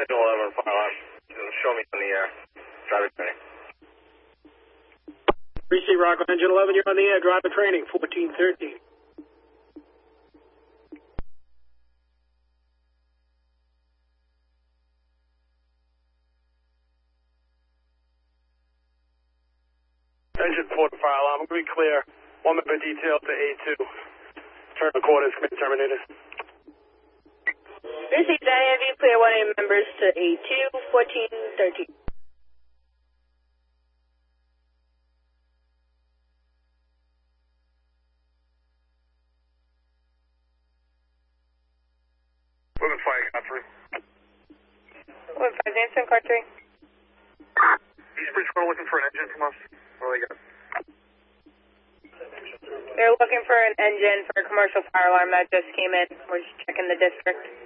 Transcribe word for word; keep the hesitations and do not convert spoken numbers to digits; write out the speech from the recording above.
Engine eleven, fire alarm. Show me on the air. Driver training. Receive Rockwell, Engine eleven, you're on the air. Driver training, fourteen thirteen. Engine four to fire alarm. I'm going to be clear. One member detail to A two. Turn the quarters, commit terminated. Received I M V, clear one A members to A two, fourteen thirteen. Moving fire, car three. One five, Nansen, car three. Eastbridge Corner looking for an engine from us. What do they got? They're looking for an engine for a commercial fire alarm that just came in. We're just checking the district.